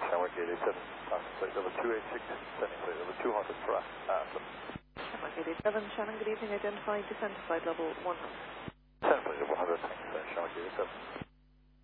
Shamrock 887, passing flight level 286, sending flight level 200 for Aspen. Shamrock 887, Shannon, good evening, identify descent flight level 100. Descent flight level 100, thanks, Shamrock 887.